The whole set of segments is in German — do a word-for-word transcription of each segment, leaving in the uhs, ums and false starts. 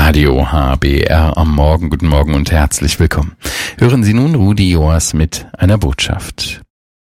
Radio H B R am Morgen. Guten Morgen und herzlich willkommen. Hören Sie nun Rudi Joas mit einer Botschaft.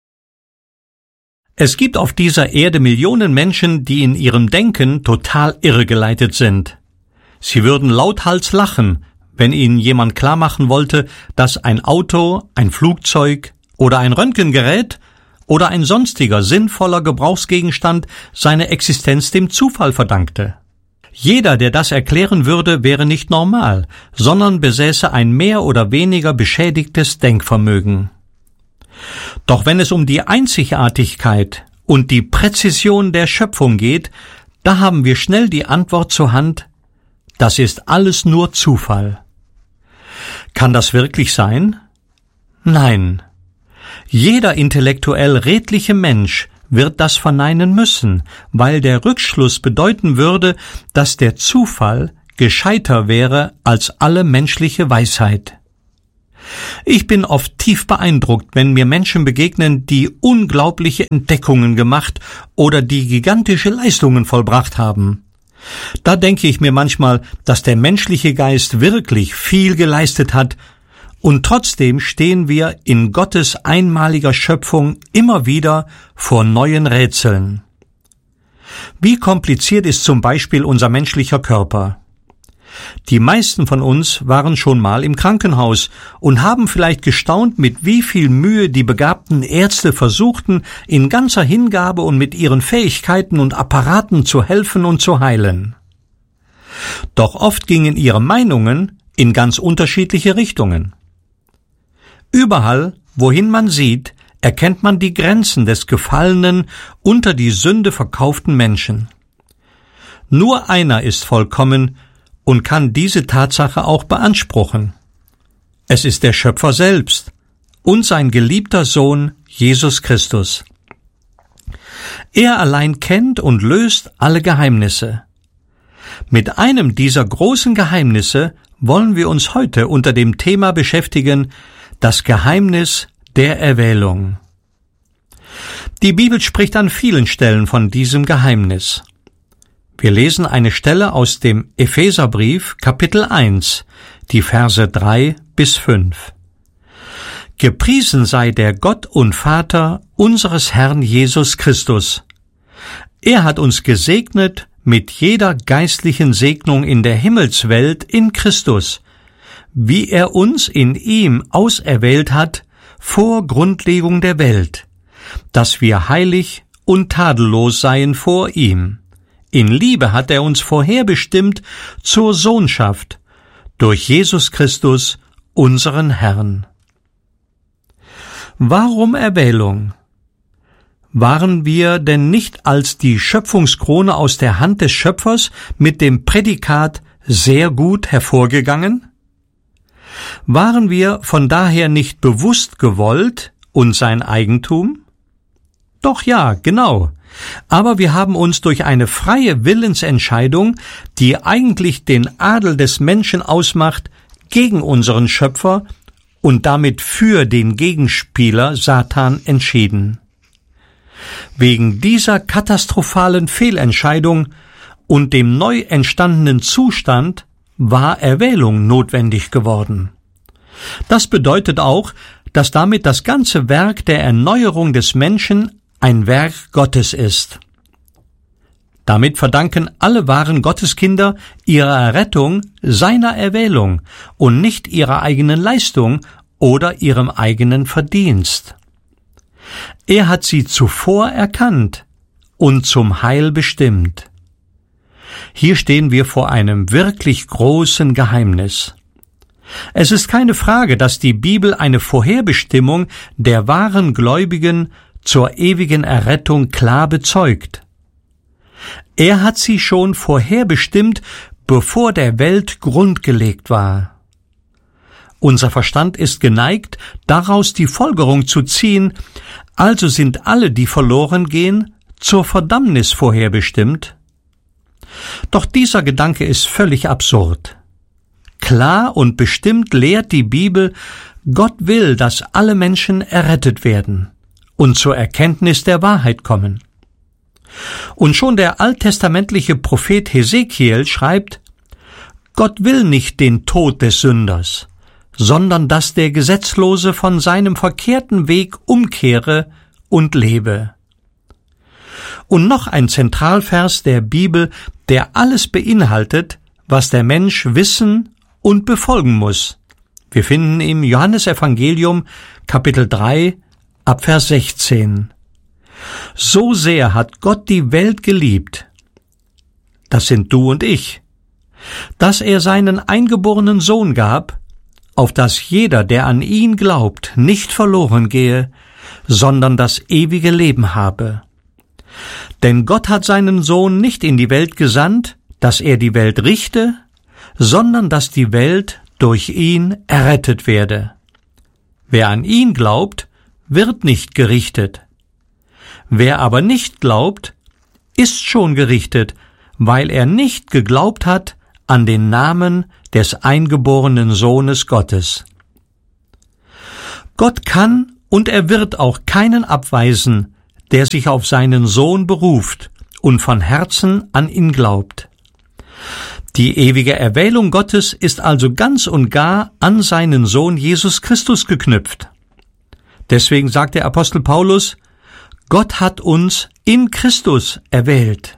Es gibt auf dieser Erde Millionen Menschen, die in ihrem Denken total irregeleitet sind. Sie würden lauthals lachen, wenn ihnen jemand klarmachen wollte, dass ein Auto, ein Flugzeug oder ein Röntgengerät oder ein sonstiger sinnvoller Gebrauchsgegenstand seine Existenz dem Zufall verdankte. Jeder, der das erklären würde, wäre nicht normal, sondern besäße ein mehr oder weniger beschädigtes Denkvermögen. Doch wenn es um die Einzigartigkeit und die Präzision der Schöpfung geht, da haben wir schnell die Antwort zur Hand: Das ist alles nur Zufall. Kann das wirklich sein? Nein. Jeder intellektuell redliche Mensch wird das verneinen müssen, weil der Rückschluss bedeuten würde, dass der Zufall gescheiter wäre als alle menschliche Weisheit. Ich bin oft tief beeindruckt, wenn mir Menschen begegnen, die unglaubliche Entdeckungen gemacht oder die gigantische Leistungen vollbracht haben. Da denke ich mir manchmal, dass der menschliche Geist wirklich viel geleistet hat, und trotzdem stehen wir in Gottes einmaliger Schöpfung immer wieder vor neuen Rätseln. Wie kompliziert ist zum Beispiel unser menschlicher Körper? Die meisten von uns waren schon mal im Krankenhaus und haben vielleicht gestaunt, mit wie viel Mühe die begabten Ärzte versuchten, in ganzer Hingabe und mit ihren Fähigkeiten und Apparaten zu helfen und zu heilen. Doch oft gingen ihre Meinungen in ganz unterschiedliche Richtungen. Überall, wohin man sieht, erkennt man die Grenzen des gefallenen, unter die Sünde verkauften Menschen. Nur einer ist vollkommen und kann diese Tatsache auch beanspruchen. Es ist der Schöpfer selbst und sein geliebter Sohn Jesus Christus. Er allein kennt und löst alle Geheimnisse. Mit einem dieser großen Geheimnisse wollen wir uns heute unter dem Thema beschäftigen: Das Geheimnis der Erwählung. Die Bibel spricht an vielen Stellen von diesem Geheimnis. Wir lesen eine Stelle aus dem Epheserbrief, Kapitel eins, die Verse drei bis fünf. Gepriesen sei der Gott und Vater unseres Herrn Jesus Christus. Er hat uns gesegnet mit jeder geistlichen Segnung in der Himmelswelt in Christus, wie er uns in ihm auserwählt hat vor Grundlegung der Welt, dass wir heilig und tadellos seien vor ihm. In Liebe hat er uns vorherbestimmt zur Sohnschaft durch Jesus Christus, unseren Herrn. Warum Erwählung? Waren wir denn nicht als die Schöpfungskrone aus der Hand des Schöpfers mit dem Prädikat sehr gut hervorgegangen? Waren wir von daher nicht bewusst gewollt und sein Eigentum? Doch ja, genau. Aber wir haben uns durch eine freie Willensentscheidung, die eigentlich den Adel des Menschen ausmacht, gegen unseren Schöpfer und damit für den Gegenspieler Satan entschieden. Wegen dieser katastrophalen Fehlentscheidung und dem neu entstandenen Zustand war Erwählung notwendig geworden. Das bedeutet auch, dass damit das ganze Werk der Erneuerung des Menschen ein Werk Gottes ist. Damit verdanken alle wahren Gotteskinder ihrer Errettung seiner Erwählung und nicht ihrer eigenen Leistung oder ihrem eigenen Verdienst. Er hat sie zuvor erkannt und zum Heil bestimmt. Hier stehen wir vor einem wirklich großen Geheimnis. Es ist keine Frage, dass die Bibel eine Vorherbestimmung der wahren Gläubigen zur ewigen Errettung klar bezeugt. Er hat sie schon vorherbestimmt, bevor der Welt Grund gelegt war. Unser Verstand ist geneigt, daraus die Folgerung zu ziehen, also sind alle, die verloren gehen, zur Verdammnis vorherbestimmt. Doch dieser Gedanke ist völlig absurd. Klar und bestimmt lehrt die Bibel, Gott will, dass alle Menschen errettet werden und zur Erkenntnis der Wahrheit kommen. Und schon der alttestamentliche Prophet Hesekiel schreibt: Gott will nicht den Tod des Sünders, sondern dass der Gesetzlose von seinem verkehrten Weg umkehre und lebe. Und noch ein Zentralvers der Bibel, der alles beinhaltet, was der Mensch wissen und befolgen muss. Wir finden im Johannesevangelium Kapitel drei ab Vers sechzehn. So sehr hat Gott die Welt geliebt, das sind du und ich, dass er seinen eingeborenen Sohn gab, auf dass jeder, der an ihn glaubt, nicht verloren gehe, sondern das ewige Leben habe. Denn Gott hat seinen Sohn nicht in die Welt gesandt, dass er die Welt richte, sondern dass die Welt durch ihn errettet werde. Wer an ihn glaubt, wird nicht gerichtet. Wer aber nicht glaubt, ist schon gerichtet, weil er nicht geglaubt hat an den Namen des eingeborenen Sohnes Gottes. Gott kann und er wird auch keinen abweisen, der sich auf seinen Sohn beruft und von Herzen an ihn glaubt. Die ewige Erwählung Gottes ist also ganz und gar an seinen Sohn Jesus Christus geknüpft. Deswegen sagt der Apostel Paulus, Gott hat uns in Christus erwählt.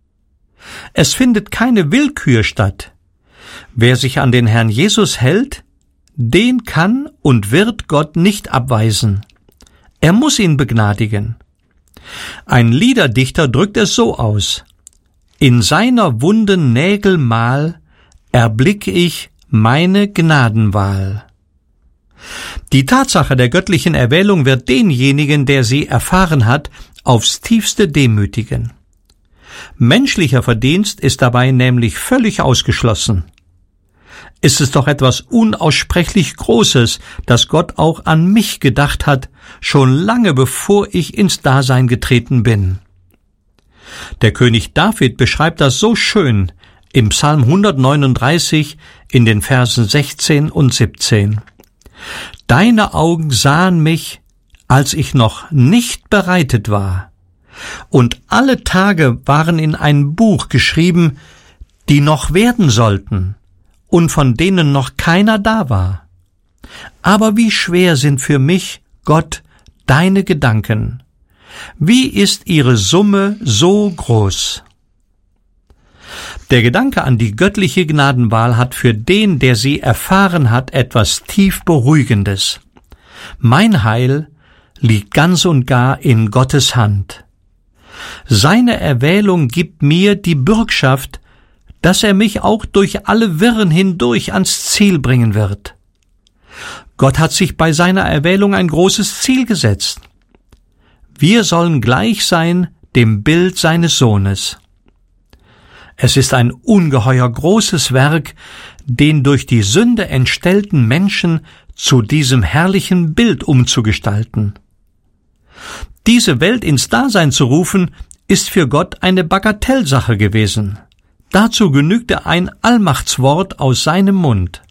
Es findet keine Willkür statt. Wer sich an den Herrn Jesus hält, den kann und wird Gott nicht abweisen. Er muss ihn begnadigen. Ein Liederdichter drückt es so aus: In seiner wunden Nägel Mal erblick ich meine Gnadenwahl. Die Tatsache der göttlichen Erwählung wird denjenigen, der sie erfahren hat, aufs tiefste demütigen. Menschlicher Verdienst ist dabei nämlich völlig ausgeschlossen. Ist es doch etwas unaussprechlich Großes, dass Gott auch an mich gedacht hat, schon lange bevor ich ins Dasein getreten bin. Der König David beschreibt das so schön im Psalm hundertneununddreißig in den Versen sechzehn und siebzehn. Deine Augen sahen mich, als ich noch nicht bereitet war, und alle Tage waren in ein Buch geschrieben, die noch werden sollten und von denen noch keiner da war. Aber wie schwer sind für mich, Gott, deine Gedanken. Wie ist ihre Summe so groß? Der Gedanke an die göttliche Gnadenwahl hat für den, der sie erfahren hat, etwas tief Beruhigendes. Mein Heil liegt ganz und gar in Gottes Hand. Seine Erwählung gibt mir die Bürgschaft, dass er mich auch durch alle Wirren hindurch ans Ziel bringen wird. Gott hat sich bei seiner Erwählung ein großes Ziel gesetzt. Wir sollen gleich sein dem Bild seines Sohnes. Es ist ein ungeheuer großes Werk, den durch die Sünde entstellten Menschen zu diesem herrlichen Bild umzugestalten. Diese Welt ins Dasein zu rufen, ist für Gott eine Bagatellsache gewesen. Dazu genügte ein Allmachtswort aus seinem Mund.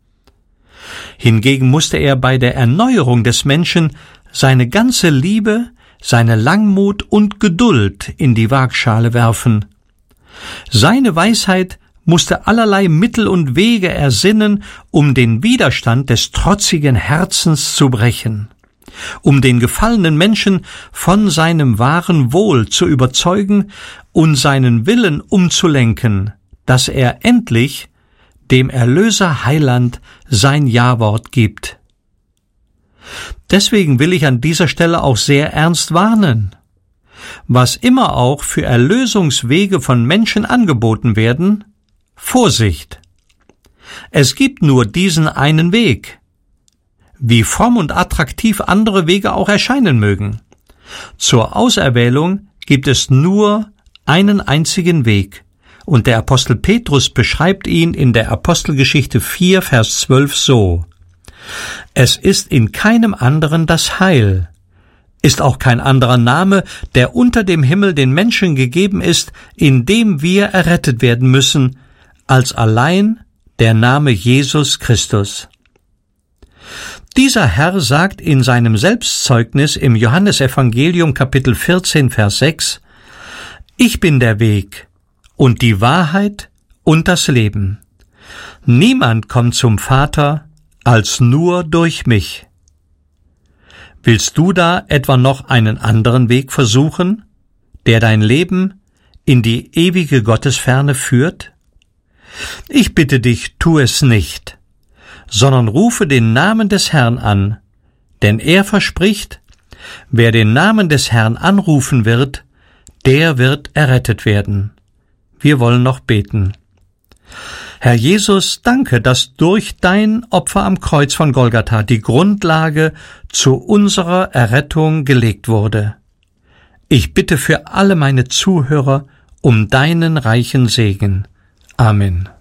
Hingegen musste er bei der Erneuerung des Menschen seine ganze Liebe, seine Langmut und Geduld in die Waagschale werfen. Seine Weisheit musste allerlei Mittel und Wege ersinnen, um den Widerstand des trotzigen Herzens zu brechen, um den gefallenen Menschen von seinem wahren Wohl zu überzeugen und seinen Willen umzulenken, dass er endlich dem Erlöser Heiland sein Ja-Wort gibt. Deswegen will ich an dieser Stelle auch sehr ernst warnen. Was immer auch für Erlösungswege von Menschen angeboten werden, Vorsicht! Es gibt nur diesen einen Weg, wie fromm und attraktiv andere Wege auch erscheinen mögen. Zur Auserwählung gibt es nur einen einzigen Weg, und der Apostel Petrus beschreibt ihn in der Apostelgeschichte vier, Vers zwölf so: Es ist in keinem anderen das Heil, ist auch kein anderer Name, der unter dem Himmel den Menschen gegeben ist, in dem wir errettet werden müssen, als allein der Name Jesus Christus. Dieser Herr sagt in seinem Selbstzeugnis im Johannesevangelium Kapitel vierzehn, Vers sechs: Ich bin der Weg und die Wahrheit und das Leben. Niemand kommt zum Vater als nur durch mich. Willst du da etwa noch einen anderen Weg versuchen, der dein Leben in die ewige Gottesferne führt? Ich bitte dich, tu es nicht, sondern rufe den Namen des Herrn an, denn er verspricht, wer den Namen des Herrn anrufen wird, der wird errettet werden. Wir wollen noch beten. Herr Jesus, danke, dass durch dein Opfer am Kreuz von Golgatha die Grundlage zu unserer Errettung gelegt wurde. Ich bitte für alle meine Zuhörer um deinen reichen Segen. Amen.